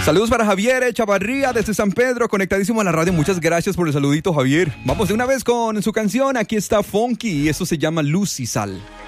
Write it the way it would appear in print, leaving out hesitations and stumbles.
Saludos para Javier Chavarría desde San Pedro, conectadísimo a la radio. Muchas gracias por el saludito, Javier. Vamos de una vez con su canción. Aquí está Funky y esto se llama Luz y Sal.